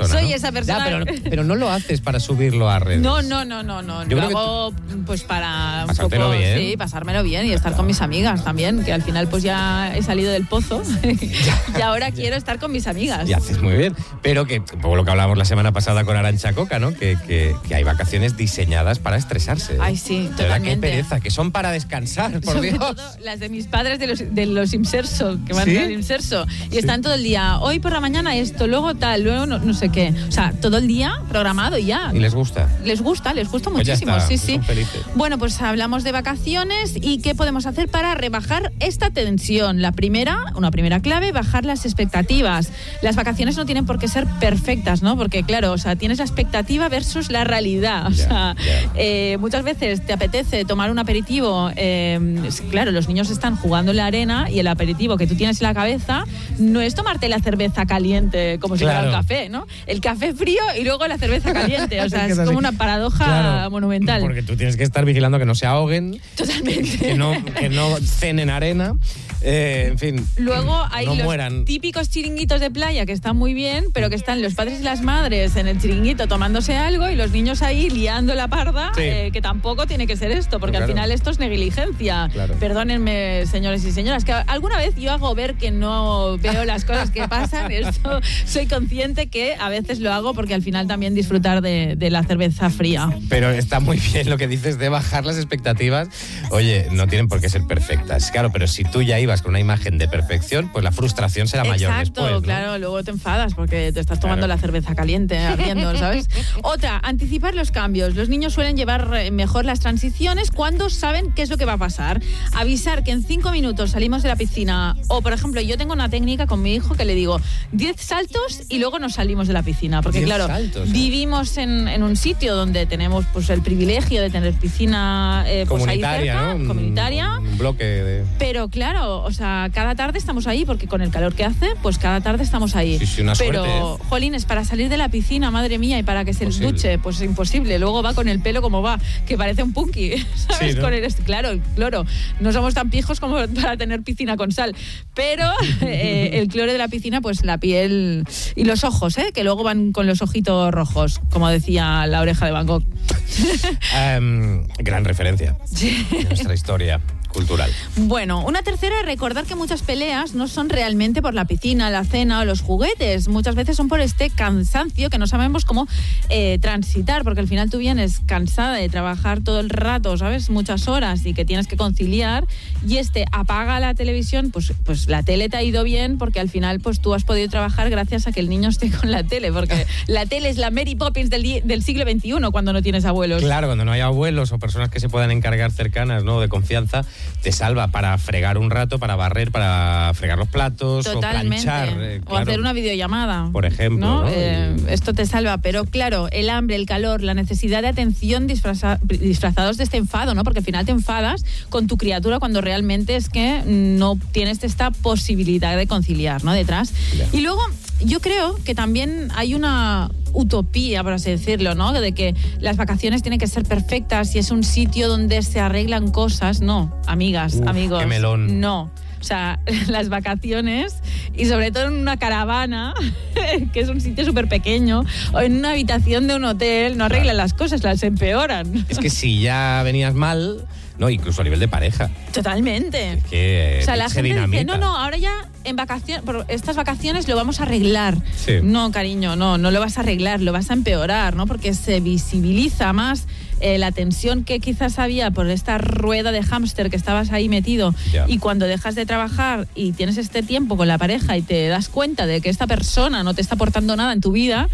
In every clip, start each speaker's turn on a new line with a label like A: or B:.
A: persona.
B: Soy
A: ¿no?
B: esa persona.
A: Ya, pero no lo haces para subirlo a redes.
B: No.
A: Yo
B: Lo
A: creo que
B: hago pues para
A: pasártelo
B: un poco,
A: bien.
B: sí, pasármelo bien y estar con mis amigas también, que al final pues ya he salido del pozo y ahora quiero estar con mis amigas.
A: Y haces muy bien. Pero que, por lo que hablábamos la semana pasada con Arantxa Coca, ¿no? Que hay vacaciones diseñadas para estresarse.
B: Ay, sí,
A: De verdad, qué
B: totalmente.
A: pereza, que son para descansar, por
B: Sobre
A: Dios.
B: todo las de mis padres de los Imserso, que van
A: ¿Sí?
B: al Imserso y están todo el día, hoy por la mañana esto, luego tal, luego no sé qué. O sea, todo el día programado y ya.
A: ¿Y les gusta?
B: Les gusta
A: Pues ya
B: muchísimo,
A: está,
B: sí.
A: son felices.
B: Bueno, pues hablamos de vacaciones y qué podemos hacer para rebajar esta tensión. Una primera clave, bajar las expectativas. Las vacaciones no tienen por qué ser perfectas, ¿no? Porque claro, o sea, tienes la expectativa versus la realidad. O sea, muchas veces te apetece tomar un aperitivo. Claro, los niños están jugando en la arena y el aperitivo que tú tienes en la cabeza no es tomarte la cerveza caliente como si fuera un café, ¿no? El café frío y luego la cerveza caliente. O sea, es como una paradoja monumental.
A: Porque tú tienes que estar vigilando que no se ahoguen.
B: Totalmente.
A: Que no cenen arena. En fin.
B: Luego hay
A: no
B: los
A: mueran.
B: típicos chiringuitos de playa que están muy bien, pero que están los padres y las madres en el chiringuito tomándose algo y los niños ahí liando la parda, que tampoco tiene que ser esto, porque al final esto es negligencia.
A: Claro.
B: Perdónenme, señores y señoras, que alguna vez yo hago ver que no veo las cosas que pasan. Esto soy consciente que a veces lo hago porque al final también disfrutar de la cerveza fría.
A: Pero está muy bien lo que dices de bajar las expectativas. Oye, no tienen por qué ser perfectas. Claro, pero si tú ya ibas con una imagen de perfección, pues la frustración será mayor después, ¿no?
B: Claro, luego te enfadas porque te estás tomando la cerveza caliente, ardiendo, ¿sabes? Otra, anticipar los cambios. Los niños suelen llevar mejor las transiciones cuando saben qué es lo que va a pasar. Avisar que en 5 minutos salimos de la piscina. O, por ejemplo, yo tengo una técnica con mi hijo que le digo 10 saltos y luego nos salimos de la piscina. Porque, claro, vivimos en un sitio donde tenemos pues el privilegio de tener piscina pues ahí cerca,
A: ¿no?
B: Comunitaria.
A: Un bloque de...
B: Pero, claro, o sea, cada tarde estamos ahí porque con el calor que hace, pues cada tarde estamos ahí.
A: Sí, una
B: pero,
A: suerte,
B: jolines, para salir de la piscina, madre mía, y para que se duche, pues es imposible. Luego va con el pelo como va, que parece un punky, ¿sabes?
A: Sí, ¿no?
B: Con claro, el cloro. No somos tan pijos como para tener piscina con sal. Pero el cloro de la piscina, pues la piel y los ojos, que luego van con los ojitos rojos, como decía la oreja de Van Gogh.
A: Gran referencia de nuestra historia cultural.
B: Bueno, una tercera es recordar que muchas peleas no son realmente por la piscina, la cena o los juguetes. Muchas veces son por este cansancio que no sabemos cómo transitar, porque al final tú vienes cansada de trabajar todo el rato, ¿sabes? Muchas horas y que tienes que conciliar y apaga la televisión, pues la tele te ha ido bien porque al final pues tú has podido trabajar gracias a que el niño esté con la tele, porque la tele es la Mary Poppins del siglo XXI cuando no tienes abuelos.
A: Claro, cuando no hay abuelos o personas que se puedan encargar cercanas, ¿no? De confianza, te salva para fregar un rato, para barrer, para fregar los platos.
B: Totalmente.
A: O planchar.
B: O hacer una videollamada.
A: Por ejemplo.
B: ¿no?
A: ¿no?
B: Esto te salva, pero claro, el hambre, el calor, la necesidad de atención disfrazados de este enfado, ¿no? Porque al final te enfadas con tu criatura cuando realmente es que no tienes esta posibilidad de conciliar, ¿no? Detrás.
A: Ya.
B: Y luego, yo creo que también hay una utopía, por así decirlo, ¿no? De que las vacaciones tienen que ser perfectas y es un sitio donde se arreglan cosas. No, amigas, amigos.
A: Qué melón.
B: No. O sea, las vacaciones, y sobre todo en una caravana, que es un sitio súper pequeño, o en una habitación de un hotel, no arreglan las cosas, las empeoran.
A: Es que si ya venías mal, no, incluso a nivel de pareja.
B: Totalmente.
A: Es que
B: o sea, la gente dice,
A: dinamita.
B: no, ahora ya en vacaciones, por estas vacaciones lo vamos a arreglar.
A: Sí.
B: No, cariño, no lo vas a arreglar, lo vas a empeorar, ¿no? Porque se visibiliza más la tensión que quizás había por esta rueda de hámster que estabas ahí metido.
A: Ya.
B: Y cuando dejas de trabajar y tienes este tiempo con la pareja y te das cuenta de que esta persona no te está aportando nada en tu vida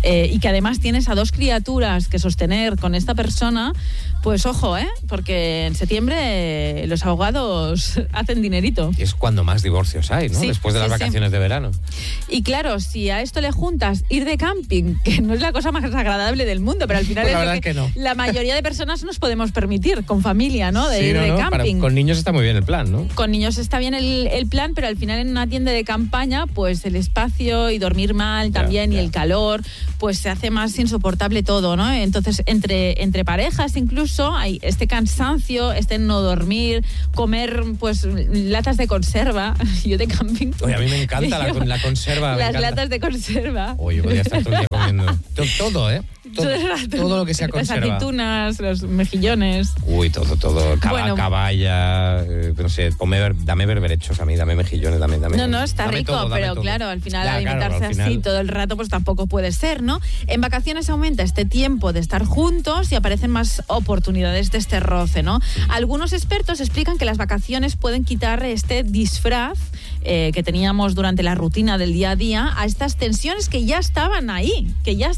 B: y que además tienes a 2 criaturas que sostener con esta persona, pues ojo, porque en septiembre los abogados hacen dinerito.
A: Y es cuando más divorcios hay, ¿no?
B: Sí,
A: Después de las vacaciones de verano.
B: Y claro, si a esto le juntas ir de camping, que no es la cosa más agradable del mundo, pero al final
A: Pues
B: es
A: la
B: lo
A: verdad
B: que
A: es que no.
B: la mayoría de personas nos podemos permitir con familia, ¿no? De
A: Sí,
B: ir de camping.
A: con niños está muy bien el plan, ¿no?
B: Con niños está bien el plan, pero al final en una tienda de campaña, pues el espacio y dormir mal también y el calor, pues se hace más insoportable todo, ¿no? Entonces, entre parejas incluso, incluso hay este cansancio, este no dormir, comer pues latas de conserva. Yo de camping.
A: Oye, a mí me encanta la conserva.
B: Las latas de conserva.
A: Oye, podría estar todo el día comiendo. Todo, ¿eh? Todo lo que sea conserva.
B: Las aceitunas, los mejillones.
A: Uy, todo. Caballa, no sé, dame berberechos a mí, dame mejillones, dame.
B: No, está
A: dame
B: rico,
A: todo,
B: pero
A: todo.
B: claro, al final
A: Ya,
B: alimentarse
A: al final...
B: así todo el rato pues tampoco puede ser, ¿no? En vacaciones aumenta este tiempo de estar juntos y aparecen más oportunidades de este roce, ¿no? Algunos expertos explican que las vacaciones pueden quitar este disfraz que teníamos durante la rutina del día a día a estas tensiones que ya estaban ahí,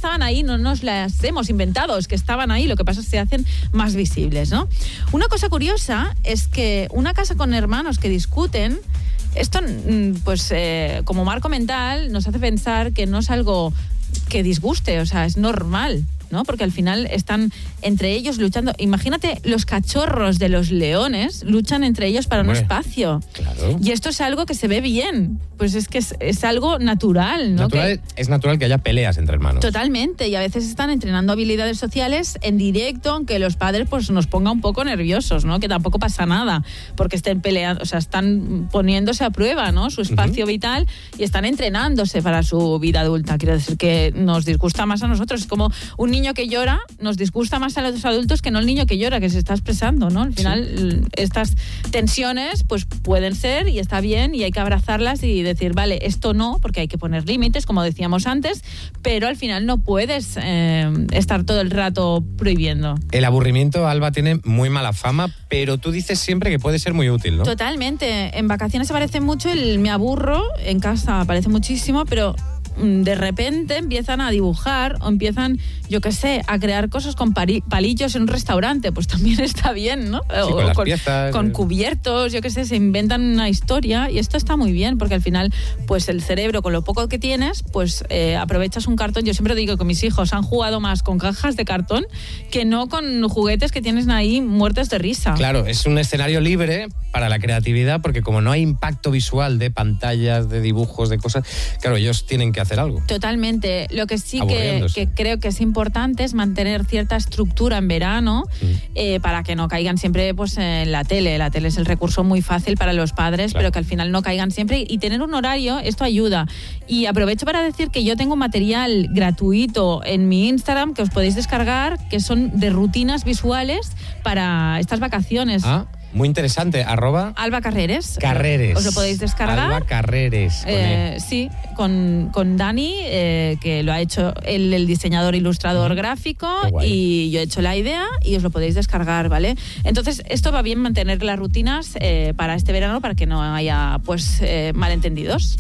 B: no nos las hemos inventado, es que estaban ahí, lo que pasa es que se hacen más visibles, ¿no? Una cosa curiosa es que una casa con hermanos que discuten, esto pues como marco mental nos hace pensar que no es algo que disguste, o sea, es normal, ¿no? Porque al final están entre ellos luchando. Imagínate, los cachorros de los leones luchan entre ellos para un espacio.
A: Claro.
B: Y esto es algo que se ve bien. Pues es que es algo natural, ¿no?
A: Es natural que haya peleas entre hermanos.
B: Totalmente. Y a veces están entrenando habilidades sociales en directo, aunque los padres pues nos ponga un poco nerviosos, ¿no? Que tampoco pasa nada porque estén peleando, o sea, están poniéndose a prueba, ¿no? Su espacio vital y están entrenándose para su vida adulta. Quiero decir que nos disgusta más a nosotros. Es como un niño que llora, nos disgusta más a los adultos que no el niño que llora, que se está expresando, ¿no? Al final, estas tensiones pues pueden ser y está bien y hay que abrazarlas y decir, vale, esto no, porque hay que poner límites, como decíamos antes, pero al final no puedes estar todo el rato prohibiendo.
A: El aburrimiento, Alba, tiene muy mala fama, pero tú dices siempre que puede ser muy útil, ¿no?
B: Totalmente. En vacaciones aparece mucho el me aburro, en casa aparece muchísimo, pero de repente empiezan a dibujar o empiezan, yo qué sé, a crear cosas con palillos en un restaurante, pues también está bien, ¿no?
A: Sí, con las piezas,
B: con cubiertos, yo qué sé, se inventan una historia y esto está muy bien porque al final, pues el cerebro, con lo poco que tienes, pues aprovechas un cartón. Yo siempre digo que mis hijos han jugado más con cajas de cartón que no con juguetes que tienes ahí muertos de risa.
A: Claro, es un escenario libre para la creatividad porque como no hay impacto visual de pantallas, de dibujos, de cosas, claro, ellos tienen que hacer algo.
B: Totalmente. Lo que sí que creo que es importante es mantener cierta estructura en verano para que no caigan siempre pues en la tele. La tele es el recurso muy fácil para los padres, claro, pero que al final no caigan siempre. Y tener un horario, esto ayuda. Y aprovecho para decir que yo tengo material gratuito en mi Instagram que os podéis descargar, que son de rutinas visuales para estas vacaciones.
A: Muy interesante,
B: Alba Carreres. Os lo podéis descargar.
A: Alba Carreres.
B: Sí, con Dani, que lo ha hecho el diseñador ilustrador gráfico, y yo he hecho la idea y os lo podéis descargar, ¿vale? Entonces, esto va bien mantener las rutinas para este verano para que no haya pues malentendidos.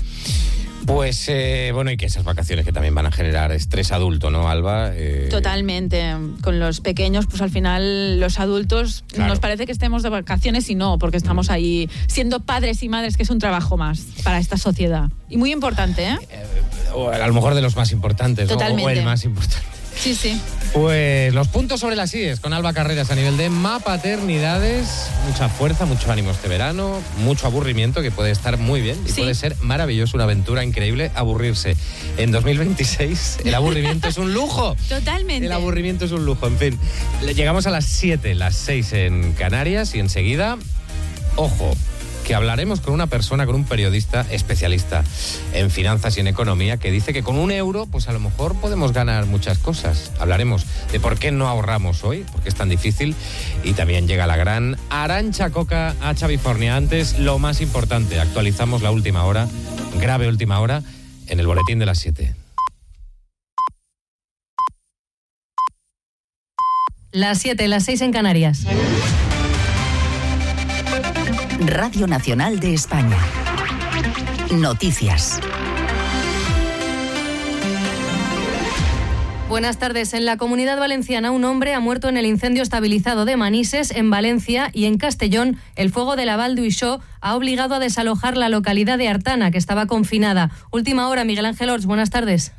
A: Pues, bueno, y que esas vacaciones que también van a generar estrés adulto, ¿no, Alba?
B: Totalmente. Con los pequeños, pues al final los adultos nos parece que estemos de vacaciones y no, porque estamos ahí siendo padres y madres, que es un trabajo más para esta sociedad. Y muy importante, ¿eh?
A: O a lo mejor de los más importantes, ¿no?
B: Totalmente.
A: O el más importante.
B: Sí, sí.
A: Pues los puntos sobre las IES con Alba Carreras a nivel de paternidades. Mucha fuerza, mucho ánimo este verano, mucho aburrimiento, que puede estar muy bien y puede ser maravilloso, una aventura increíble aburrirse. En 2026 el aburrimiento es un lujo.
B: Totalmente.
A: El aburrimiento es un lujo. En fin, llegamos a las 7, las 6 en Canarias y enseguida, ojo, que hablaremos con una persona, con un periodista especialista en finanzas y en economía, que dice que con €1, pues a lo mejor podemos ganar muchas cosas. Hablaremos de por qué no ahorramos hoy, por qué es tan difícil, y también llega la gran Arantxa Coca a Chavifornia. Antes, lo más importante, actualizamos la última hora, grave última hora, en el boletín de las 7.
C: Las 7, las 6 en Canarias.
D: Radio Nacional de España. Noticias.
C: Buenas tardes. En la Comunidad Valenciana, un hombre ha muerto en el incendio estabilizado de Manises, en Valencia, y en Castellón, el fuego de la Val d'Uixó ha obligado a desalojar la localidad de Artana, que estaba confinada. Última hora, Miguel Ángel Ors, buenas tardes.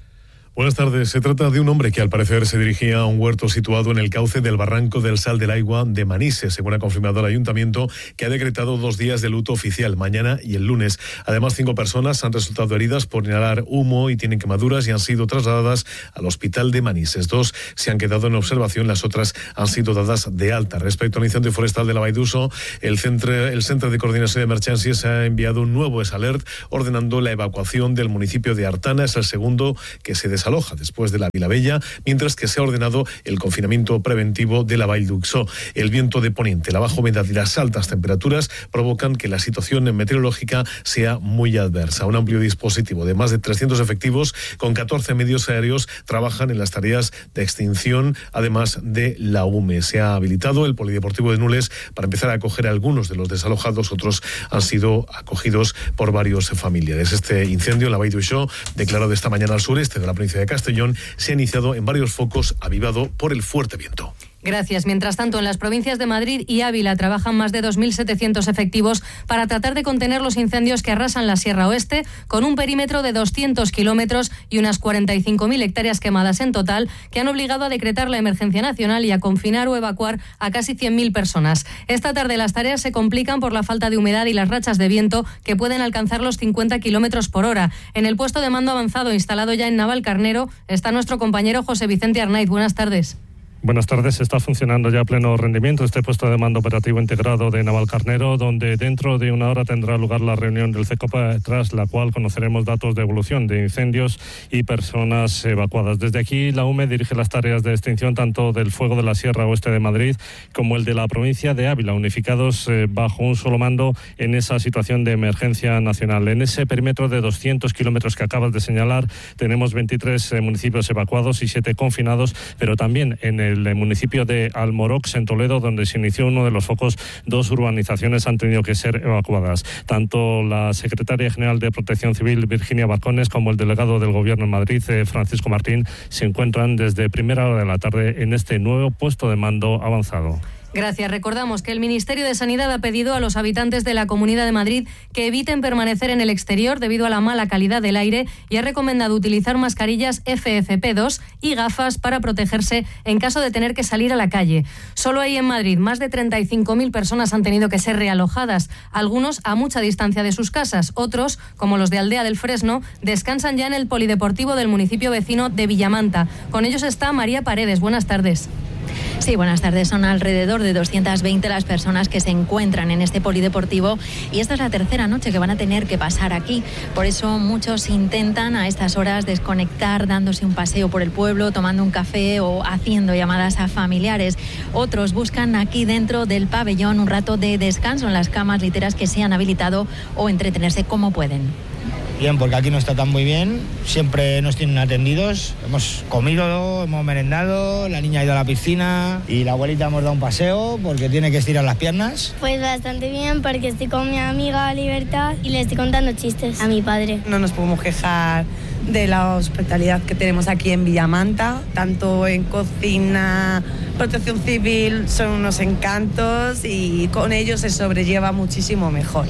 E: Buenas tardes. Se trata de un hombre que al parecer se dirigía a un huerto situado en el cauce del barranco del Sal del Aigua de Manises, según ha confirmado el ayuntamiento, que ha decretado 2 días de luto oficial, mañana y el lunes. Además, 5 personas han resultado heridas por inhalar humo y tienen quemaduras y han sido trasladadas al hospital de Manises. 2 se han quedado en observación, las otras han sido dadas de alta. Respecto al incendio forestal de la Vall d'Uixó, el Centro de Coordinación de Emergencias ha enviado un nuevo alert ordenando la evacuación del municipio de Artana. Es el segundo que se desaloja después de la Vilavella, mientras que se ha ordenado el confinamiento preventivo de la Vall d'Uixó. El viento de poniente, la baja humedad y las altas temperaturas provocan que la situación meteorológica sea muy adversa. Un amplio dispositivo de más de 300 efectivos con 14 medios aéreos trabajan en las tareas de extinción, además de la UME. Se ha habilitado el Polideportivo de Nules para empezar a acoger a algunos de los desalojados, otros han sido acogidos por varios familiares. Este incendio en la Vall d'Uixó, declarado esta mañana al sureste de la provincia de Castellón, se ha iniciado en varios focos, avivado por el fuerte viento.
C: Gracias. Mientras tanto, en las provincias de Madrid y Ávila trabajan más de 2.700 efectivos para tratar de contener los incendios que arrasan la Sierra Oeste, con un perímetro de 200 kilómetros y unas 45.000 hectáreas quemadas en total, que han obligado a decretar la emergencia nacional y a confinar o evacuar a casi 100.000 personas. Esta tarde las tareas se complican por la falta de humedad y las rachas de viento que pueden alcanzar los 50 kilómetros por hora. En el puesto de mando avanzado instalado ya en Navalcarnero está nuestro compañero José Vicente Arnaiz. Buenas tardes.
F: Buenas tardes. Está funcionando ya a pleno rendimiento este puesto de mando operativo integrado de Navalcarnero, donde dentro de una hora tendrá lugar la reunión del CECOPA, tras la cual conoceremos datos de evolución de incendios y personas evacuadas. Desde aquí, la UME dirige las tareas de extinción tanto del fuego de la Sierra Oeste de Madrid como el de la provincia de Ávila, unificados bajo un solo mando en esa situación de emergencia nacional. En ese perímetro de 200 kilómetros que acabas de señalar, tenemos 23 municipios evacuados y 7 confinados, pero también en el municipio de Almorox, en Toledo, donde se inició uno de los focos, 2 urbanizaciones han tenido que ser evacuadas. Tanto la secretaria general de Protección Civil, Virginia Barcones, como el delegado del Gobierno en Madrid, Francisco Martín, se encuentran desde primera hora de la tarde en este nuevo puesto de mando avanzado.
C: Gracias. Recordamos que el Ministerio de Sanidad ha pedido a los habitantes de la Comunidad de Madrid que eviten permanecer en el exterior debido a la mala calidad del aire y ha recomendado utilizar mascarillas FFP2 y gafas para protegerse en caso de tener que salir a la calle. Solo ahí en Madrid más de 35.000 personas han tenido que ser realojadas, algunos a mucha distancia de sus casas. Otros, como los de Aldea del Fresno, descansan ya en el polideportivo del municipio vecino de Villamanta. Con ellos está María Paredes. Buenas tardes.
G: Sí, buenas tardes. Son alrededor de 220 las personas que se encuentran en este polideportivo y esta es la tercera noche que van a tener que pasar aquí. Por eso muchos intentan a estas horas desconectar, dándose un paseo por el pueblo, tomando un café o haciendo llamadas a familiares. Otros buscan aquí dentro del pabellón un rato de descanso en las camas literas que se han habilitado o entretenerse como pueden.
H: Bien, porque aquí no está tan muy bien, siempre nos tienen atendidos, hemos comido, hemos merendado, la niña ha ido a la piscina y la abuelita hemos dado un paseo porque tiene que estirar las piernas.
I: Pues bastante bien, porque estoy con mi amiga Libertad y le estoy contando chistes a mi padre.
J: No nos podemos quejar de la hospitalidad que tenemos aquí en Villamanta, tanto en cocina, protección civil, son unos encantos y con ellos se sobrelleva muchísimo mejor.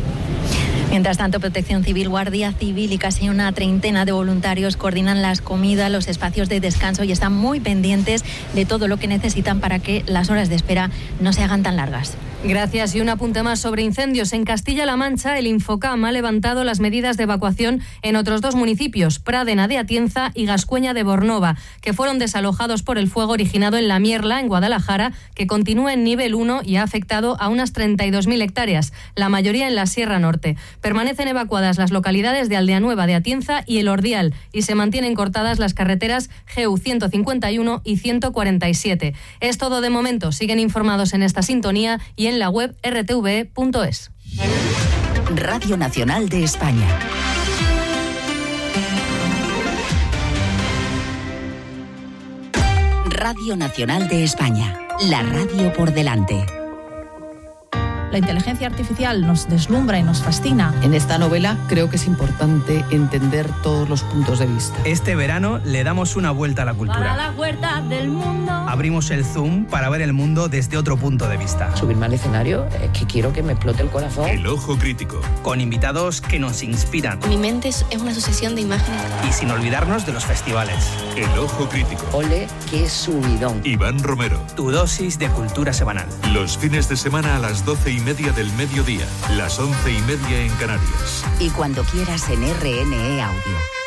G: Mientras tanto, Protección Civil, Guardia Civil y casi una treintena de voluntarios coordinan las comidas, los espacios de descanso y están muy pendientes de todo lo que necesitan para que las horas de espera no se hagan tan largas.
C: Gracias. Y un apunte más sobre incendios. En Castilla-La Mancha, el Infocam ha levantado las medidas de evacuación en otros 2 municipios, Pradena de Atienza y Gascueña de Bornova, que fueron desalojados por el fuego originado en La Mierla, en Guadalajara, que continúa en nivel 1 y ha afectado a unas 32.000 hectáreas, la mayoría en la Sierra Norte. Permanecen evacuadas las localidades de Aldeanueva de Atienza y El Ordial y se mantienen cortadas las carreteras GU 151 y 147. Es todo de momento. Siguen informados en esta sintonía y en la web rtve.es.
D: Radio Nacional de España. Radio Nacional de España. La radio por delante.
B: la inteligencia artificial nos deslumbra y nos fascina.
K: En esta novela creo que es importante entender todos los puntos de vista.
L: Este verano le damos una vuelta a la cultura.
M: Para la huerta del mundo.
L: Abrimos el Zoom para ver el mundo desde otro punto de vista.
K: Subirme al escenario es que quiero que me explote el corazón.
N: El Ojo Crítico.
L: Con invitados que nos inspiran.
O: Mi mente es una sucesión de imágenes.
L: Y sin olvidarnos de los festivales.
N: El Ojo Crítico.
K: Ole, qué subidón.
N: Iván Romero.
L: Tu dosis de cultura semanal.
N: Los fines de semana a las 12:30 del mediodía. Las 11:30 en Canarias.
D: Y cuando quieras en RNE Audio.